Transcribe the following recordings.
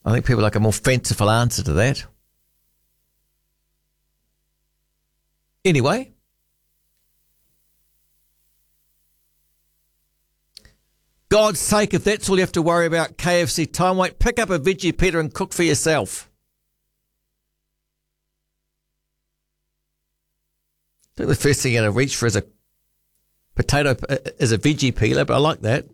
I think people like a more fanciful answer to that. Anyway. God's sake, if that's all you have to worry about, KFC time wait, pick up a veggie pita and cook for yourself. I think the first thing you're going to reach for is a veggie peeler, but I like that.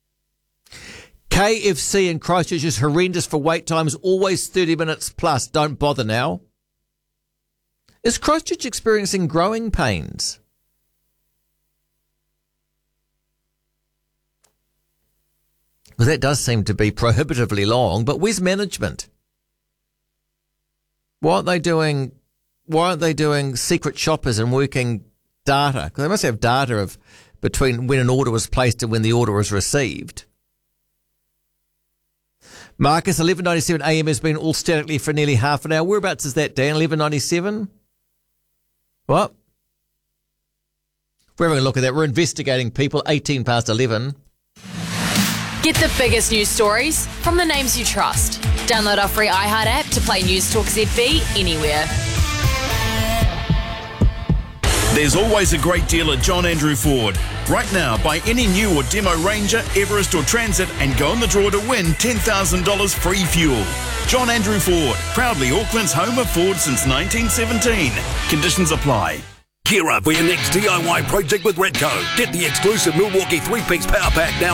KFC in Christchurch is horrendous for wait times, always 30 minutes plus. Don't bother now. Is Christchurch experiencing growing pains? Well, that does seem to be prohibitively long, but where's management? Why aren't they doing secret shoppers and working data? Because they must have data of between when an order was placed and when the order was received. Marcus, 11:97 a.m. has been all statically for nearly half an hour. Whereabouts is that, Dan? 11:97? What? We're having a look at that. We're investigating people. 18 past 11. Get the biggest news stories from the names you trust. Download our free iHeart app to play News Talk ZB anywhere. There's always a great deal at John Andrew Ford. Right now, buy any new or demo Ranger, Everest or Transit and go in the draw to win $10,000 free fuel. John Andrew Ford, proudly Auckland's home of Ford since 1917. Conditions apply. Gear up for your next DIY project with Redco. Get the exclusive Milwaukee 3-piece power pack now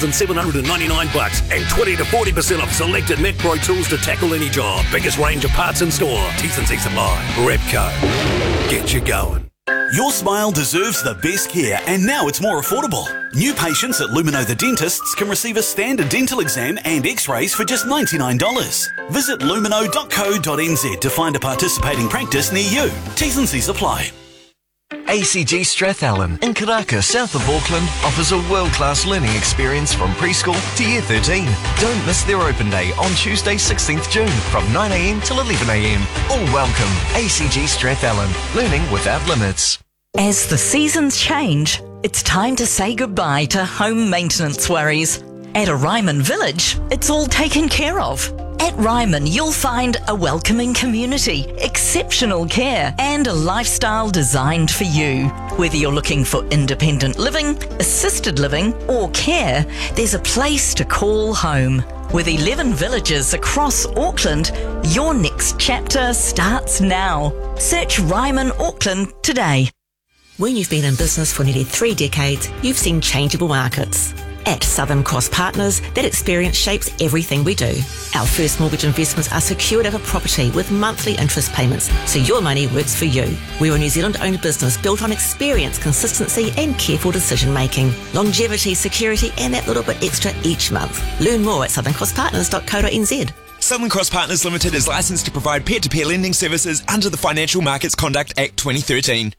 $1,799 and 20 to 40% off selected Mac Pro tools to tackle any job. Biggest range of parts in store. T&C Supply. Redco. Get you going. Your smile deserves the best care, and now it's more affordable. New patients at Lumino the Dentists can receive a standard dental exam and x-rays for just $99. Visit lumino.co.nz to find a participating practice near you. T&Cs apply. ACG Strathallan in Karaka, south of Auckland, offers a world-class learning experience from preschool to year 13. Don't miss their open day on Tuesday, 16th June from 9am till 11am. All welcome. ACG Strathallan, learning without limits. As the seasons change, it's time to say goodbye to home maintenance worries. At a Ryman Village, it's all taken care of. At Ryman, you'll find a welcoming community, exceptional care, and a lifestyle designed for you. Whether you're looking for independent living, assisted living, or care, there's a place to call home. With 11 villages across Auckland, your next chapter starts now. Search Ryman Auckland today. When you've been in business for nearly 3 decades, you've seen changeable markets. At Southern Cross Partners, that experience shapes everything we do. Our first mortgage investments are secured over property with monthly interest payments, so your money works for you. We're a New Zealand-owned business built on experience, consistency and careful decision-making. Longevity, security and that little bit extra each month. Learn more at southerncrosspartners.co.nz. Southern Cross Partners Limited is licensed to provide peer-to-peer lending services under the Financial Markets Conduct Act 2013.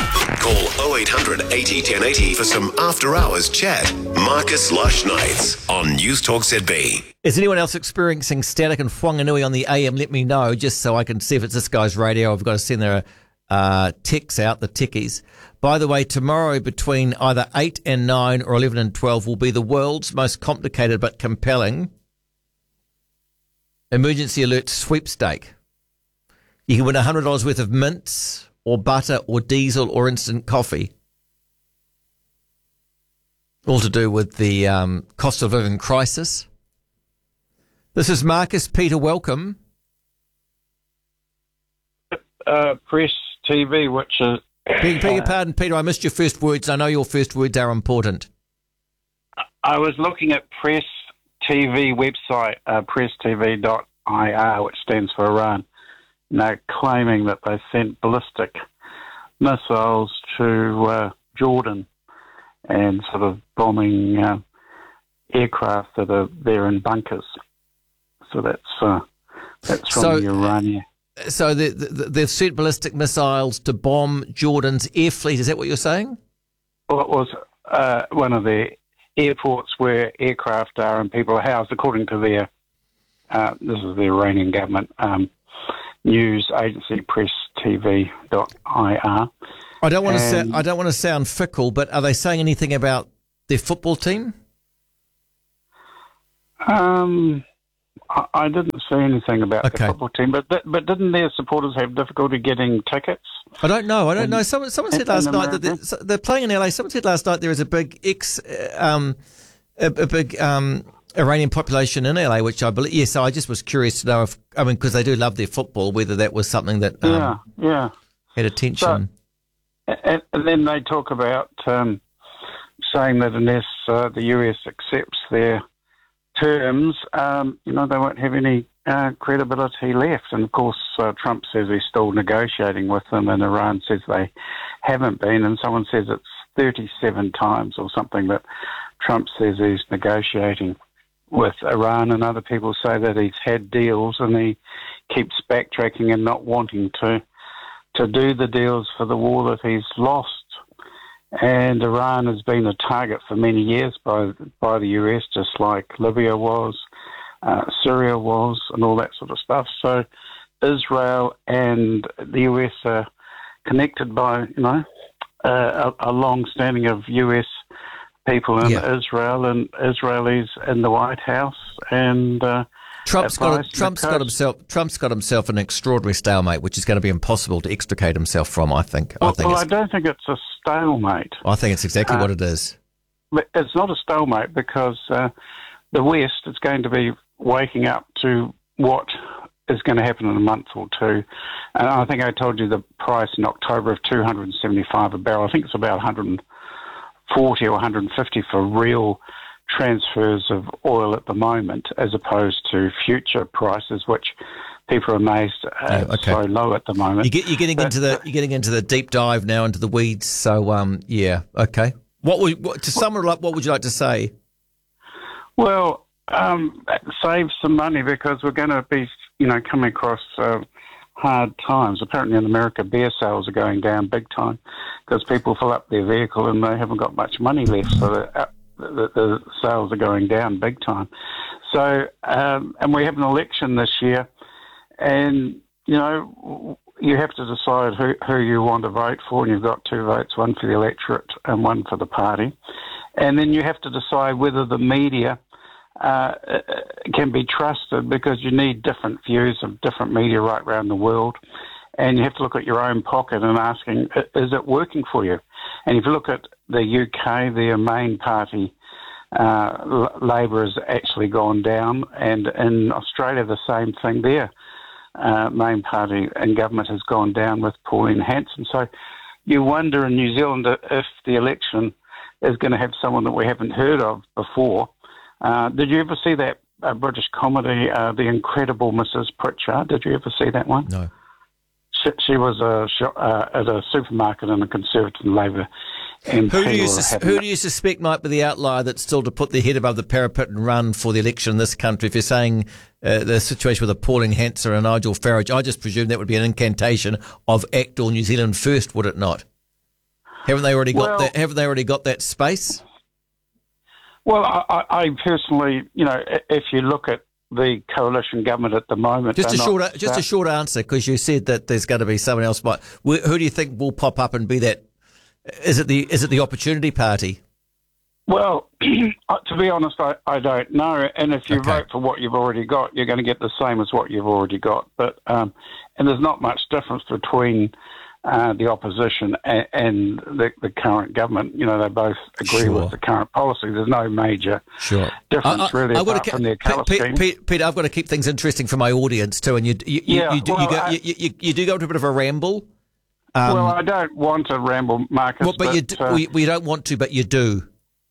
Call 0800 80 1080 for some after-hours chat. Marcus Lush Nights on News Talk ZB. Is anyone else experiencing static in Whanganui on the AM? Let me know, just so I can see if it's this guy's radio. I've got to send their techs out, the techies. By the way, tomorrow between either 8 and 9 or 11 and 12 will be the world's most complicated but compelling emergency alert sweepstake. You can win $100 worth of mints or butter or diesel or instant coffee. All to do with the cost of living crisis. This is Marcus. Peter, welcome. Press TV, which is... Beg your pardon, Peter, I missed your first words. I know your first words are important. I was looking at Press TV website, presstv.ir, which stands for Iran. And they're claiming that they sent ballistic missiles to Jordan and sort of bombing aircraft that are there in bunkers. So that's from the Iranian. So they've sent ballistic missiles to bomb Jordan's air fleet. Is that what you're saying? Well, it was one of the airports where aircraft are and people are housed, according to their, this is the Iranian government news agency, presstv.ir. I don't want to sound fickle, but are they saying anything about their football team? I didn't see anything about Okay. the football team, but didn't their supporters have difficulty getting tickets? I don't know. Someone said last in night that America? they're playing in LA. Someone said last night there is a big Iranian population in LA, which I believe. Yes, so I just was curious to know because they do love their football, whether that was something that Yeah. had attention. And then they talk about saying that unless the US accepts their terms, they won't have any credibility left. And of course, Trump says he's still negotiating with them, and Iran says they haven't been. And someone says it's 37 times or something that Trump says he's negotiating with Iran, and other people say that he's had deals and he keeps backtracking and not wanting to do the deals for the war that he's lost. And Iran has been a target for many years by the US, just like Libya was, Syria was, and all that sort of stuff. So Israel and the US are connected by, a long standing of US people in Israel and Israelis in the White House, and Trump's got himself an extraordinary stalemate, which is going to be impossible to extricate himself from. I think. I don't think it's a stalemate. I think it's exactly what it is. But it's not a stalemate because the West is going to be waking up to what is going to happen in a month or two. And I think I told you the price in October of $275 a barrel. I think it's about 140 or 150 for real transfers of oil at the moment, as opposed to future prices, which people are amazed so low at the moment. You're getting into the deep dive now into the weeds. So okay. To sum it up, what would you like to say? Well, save some money because we're going to be, coming across hard times. Apparently in America, beer sales are going down big time because people fill up their vehicle and they haven't got much money left, so the sales are going down big time. So, and we have an election this year, and, you have to decide who you want to vote for, and you've got two votes, one for the electorate and one for the party. And then you have to decide whether the media can be trusted, because you need different views of different media right around the world. And you have to look at your own pocket and asking, is it working for you? And if you look at the UK, their main party, Labour, has actually gone down. And in Australia, the same thing there. Main party and government has gone down with Pauline Hanson. So you wonder in New Zealand if the election is going to have someone that we haven't heard of before. Did you ever see that British comedy, The Incredible Mrs. Pritchard? Did you ever see that one? No. She was at a supermarket in a Conservative Labour MP. Who do you suspect might be the outlier that's still to put their head above the parapet and run for the election in this country? If you're saying the situation with Pauline Hanson and Nigel Farage, I just presume that would be an incantation of Act All New Zealand First, would it not? Haven't they already got that? Haven't they already got that space? Well, I personally, if you look at the coalition government at the moment, just a short answer, because you said that there's going to be someone else. Who do you think will pop up and be that? Is it the Opportunity Party? Well, to be honest, I don't know. And if you vote for what you've already got, you're going to get the same as what you've already got. But and there's not much difference between the opposition and the current government. They both agree with the current policy. There's no major difference really apart from their colour scheme. Peter, I've got to keep things interesting for my audience too, and you do go into a bit of a ramble. Well, I don't want to ramble, Marcus. Well, but you don't want to, but you do.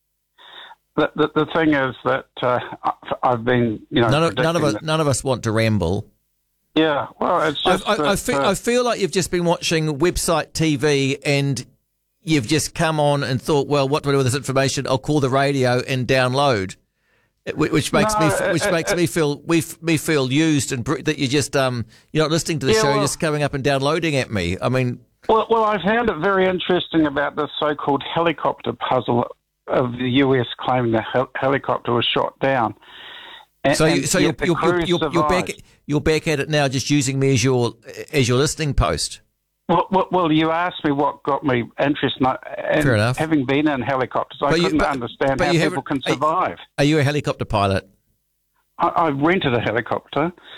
The thing is that I've been, none of us want to ramble. Yeah, well, it's just I feel like you've just been watching website TV and you've just come on and thought, well, what do I do with this information? I'll call the radio and download, which makes me feel used and that you just you're not listening to the show, you're just coming up and downloading at me. I mean, well, I found it very interesting about the so-called helicopter puzzle of the US claiming the helicopter was shot down. You're back at it now, just using me as your listening post. Well, you asked me what got me interested. Fair enough. Having been in helicopters, I couldn't understand how people can survive. Are you a helicopter pilot? I rented a helicopter